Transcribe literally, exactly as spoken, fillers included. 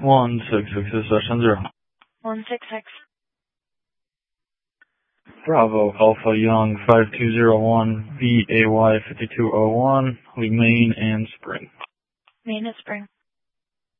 one six six is session zero. one six six. Bravo Alpha Young five two zero one V A Y five two zero one, leave main and spring. Main and spring.